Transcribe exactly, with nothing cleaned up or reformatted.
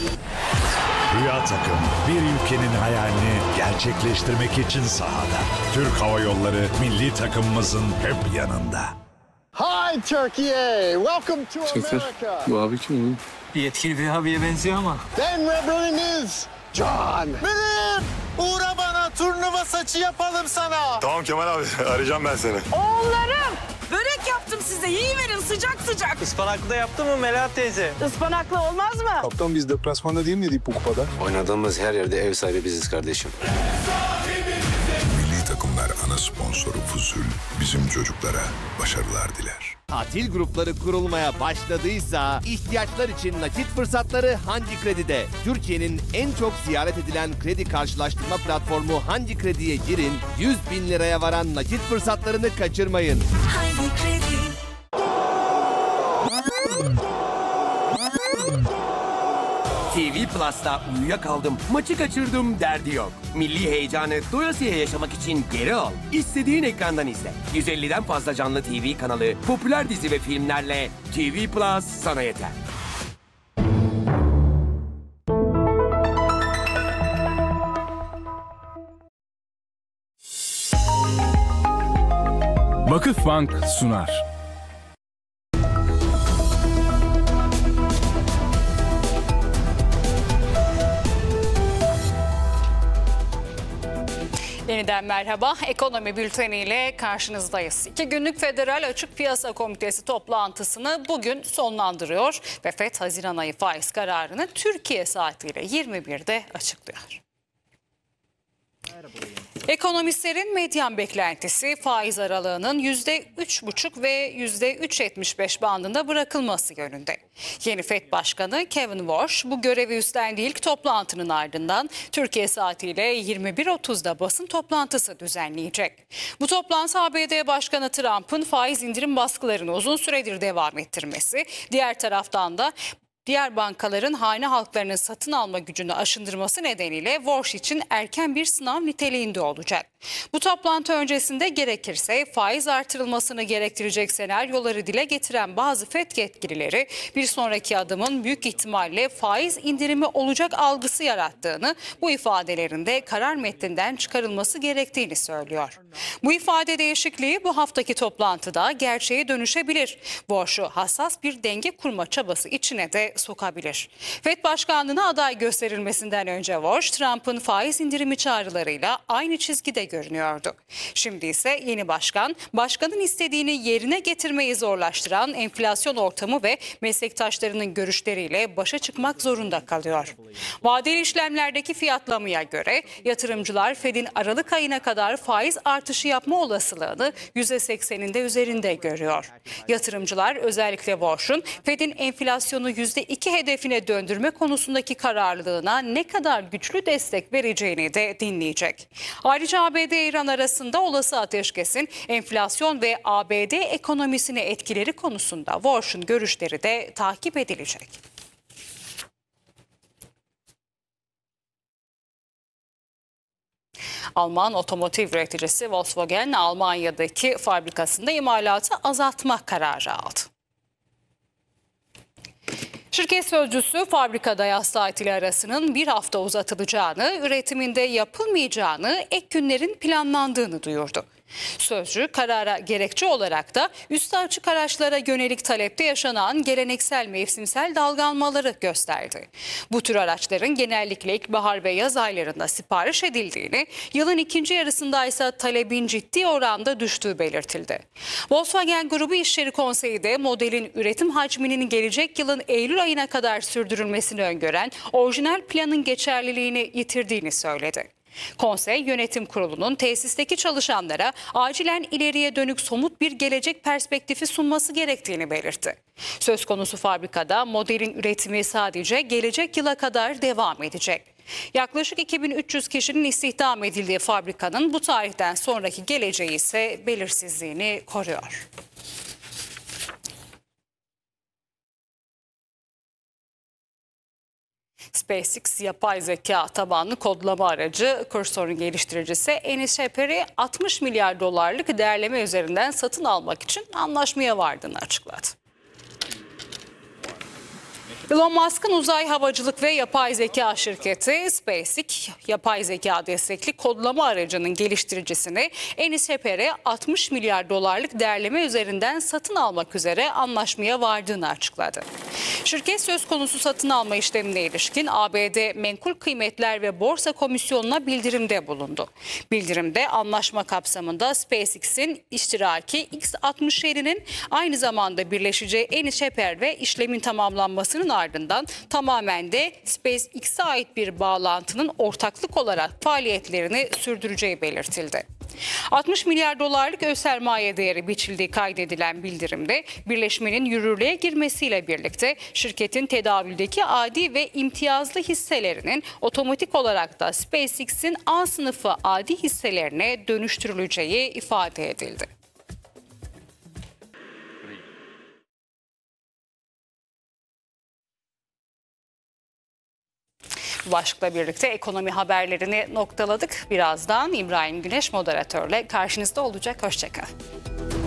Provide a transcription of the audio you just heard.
Rüya takım bir ülkenin hayalini gerçekleştirmek için sahada. Türk Hava Yolları milli takımımızın hep yanında. Hi Turkey, welcome to Şoför, America. bu abi kim oğlum? Bir yetkili bir abiye benziyor ama. Then Reverend is John. Benim! Uğra bana turnuva saçı yapalım sana. Tamam Kemal abi arayacağım ben seni. Oğullarım, börek yaptım size. Yiyiverin sıcak sıcak. Ispanaklı da yaptı mı Melahat teyze? Ispanaklı olmaz mı? Kaptan biz deplasmanda değil miydik bu kupada? Oynadığımız her yerde ev sahibi biziz kardeşim. Milli takımlar ana sponsoru Fusul bizim çocuklara başarılar diler. Tatil grupları kurulmaya başladıysa ihtiyaçlar için nakit fırsatları Hangi Kredi'de. Türkiye'nin en çok ziyaret edilen kredi karşılaştırma platformu Hangi Kredi'ye girin, yüz bin liraya varan nakit fırsatlarını kaçırmayın. Hangi Kredi? T V Plus'ta uyuyakaldım, maçı kaçırdım derdi yok. Milli heyecanı doyasıya yaşamak için geri al. İstediğin ekrandan izle. yüz elliden fazla canlı T V kanalı, popüler dizi ve filmlerle T V Plus sana yeter. Vakıfbank sunar. Yeniden merhaba. Ekonomi bülteniyle karşınızdayız. İki günlük Federal Açık Piyasa Komitesi toplantısını bugün sonlandırıyor ve F E D Haziran ayı faiz kararını Türkiye saatiyle yirmi birde açıklıyor. Ekonomistlerin medyan beklentisi faiz aralığının yüzde üç buçuk ve yüzde üç virgül yetmiş beş bandında bırakılması yönünde. Yeni F E D Başkanı Kevin Warsh bu görevi üstlendiği ilk toplantının ardından Türkiye saatiyle yirmi bir otuzda basın toplantısı düzenleyecek. Bu toplantı A B D Başkanı Trump'ın faiz indirim baskılarını uzun süredir devam ettirmesi, diğer taraftan da diğer bankaların hane halklarının satın alma gücünü aşındırması nedeniyle Warsh için erken bir sınav niteliğinde olacak. Bu toplantı öncesinde gerekirse faiz artırılmasını gerektirecek senaryoları dile getiren bazı F E D yetkilileri bir sonraki adımın büyük ihtimalle faiz indirimi olacak algısı yarattığını, bu ifadelerinde karar metninden çıkarılması gerektiğini söylüyor. Bu ifade değişikliği bu haftaki toplantıda gerçeğe dönüşebilir. Warsh'u hassas bir denge kurma çabası içine de sokabilir. F E D Başkanlığı'na aday gösterilmesinden önce Warsh, Trump'ın faiz indirimi çağrılarıyla aynı çizgide görünüyordu. Şimdi ise yeni başkan, başkanın istediğini yerine getirmeyi zorlaştıran enflasyon ortamı ve meslektaşlarının görüşleriyle başa çıkmak zorunda kalıyor. Vadeli işlemlerdeki fiyatlamaya göre yatırımcılar F E D'in Aralık ayına kadar faiz artışı yapma olasılığını yüzde sekseninde üzerinde görüyor. Yatırımcılar özellikle Warsh'un F E D'in enflasyonu yüzde iki hedefine döndürme konusundaki kararlılığına ne kadar güçlü destek vereceğini de dinleyecek. Ayrıca A B D-İran arasında olası ateşkesin enflasyon ve A B D ekonomisine etkileri konusunda Warsh'un görüşleri de takip edilecek. Alman otomotiv üreticisi Volkswagen, Almanya'daki fabrikasında imalatı azaltma kararı aldı. Şirket sözcüsü fabrikada yaz tatili arasının bir hafta uzatılacağını, üretiminde yapılmayacağını, ek günlerin planlandığını duyurdu. Sözcü karara gerekçe olarak da üstü açık araçlara yönelik talepte yaşanan geleneksel mevsimsel dalgalanmaları gösterdi. Bu tür araçların genellikle ilkbahar ve yaz aylarında sipariş edildiğini, yılın ikinci yarısında ise talebin ciddi oranda düştüğü belirtildi. Volkswagen Grubu İşleri Konseyi de modelin üretim hacminin gelecek yılın Eylül ayına kadar sürdürülmesini öngören orijinal planın geçerliliğini yitirdiğini söyledi. Konsey yönetim kurulunun tesisteki çalışanlara acilen ileriye dönük somut bir gelecek perspektifi sunması gerektiğini belirtti. Söz konusu fabrikada modelin üretimi sadece gelecek yıla kadar devam edecek. Yaklaşık iki bin üç yüz kişinin istihdam edildiği fabrikanın bu tarihten sonraki geleceği ise belirsizliğini koruyor. SpaceX yapay zeka tabanlı kodlama aracı Cursor'un geliştiricisi Enis Shepard'i altmış milyar dolarlık değerleme üzerinden satın almak için anlaşmaya vardığını açıkladı. Elon Musk'ın uzay havacılık ve yapay zeka şirketi SpaceX, yapay zeka destekli kodlama aracının geliştiricisini Enis Heper'e altmış milyar dolarlık değerleme üzerinden satın almak üzere anlaşmaya vardığını açıkladı. Şirket söz konusu satın alma işlemine ilişkin A B D Menkul Kıymetler ve Borsa Komisyonu'na bildirimde bulundu. Bildirimde anlaşma kapsamında SpaceX'in iştiraki X altmış yedi'nin aynı zamanda birleşeceği Enis Heper ve işlemin tamamlanmasının ardından tamamen de SpaceX'e ait bir bağlantının ortaklık olarak faaliyetlerini sürdüreceği belirtildi. altmış milyar dolarlık öz sermaye değeri biçildiği kaydedilen bildirimde birleşmenin yürürlüğe girmesiyle birlikte şirketin tedavüldeki adi ve imtiyazlı hisselerinin otomatik olarak da SpaceX'in A sınıfı adi hisselerine dönüştürüleceği ifade edildi. Bu başlıkla birlikte ekonomi haberlerini noktaladık. Birazdan İbrahim Güneş moderatörle karşınızda olacak. Hoşça kalın.